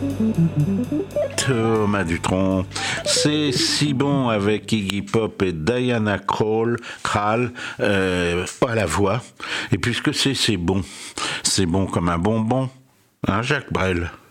Thomas Dutronc, c'est si bon avec Iggy Pop et Diana Krall, à la voix. Et puisque c'est bon comme un bonbon, hein, Jacques Brel.